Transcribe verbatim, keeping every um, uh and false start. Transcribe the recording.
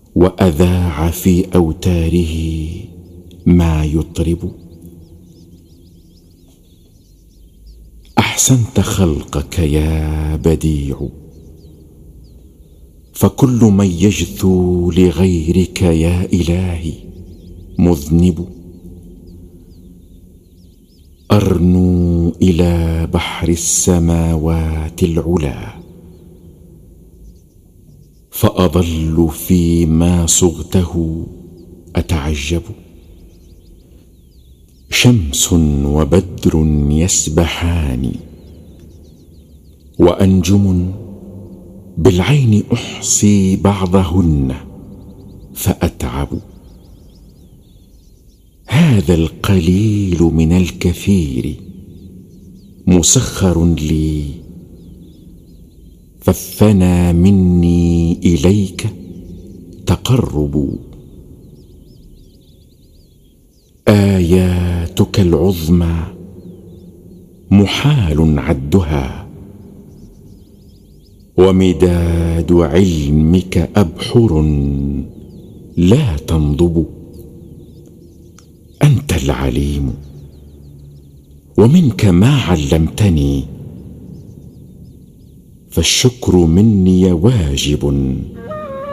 وأذاع في أوتاره ما يطرب. أحسنت خلقك يا بديع، فكل من يجثو لغيرك يا إلهي مذنب. أرنو إلى بحر السماوات العلا، فأظل فيما صغته أتعجب. شمس وبدر يسبحان، وأنجم بالعين أحصي بعضهن فأتعب. هذا القليل من الكثير مسخر لي، فالثنى مني إليك تقرب. آياتك العظمى محال عدها، ومداد علمك أبحر لا تنضب. أنت العليم، ومنك ما علمتني، فالشكر مني واجب.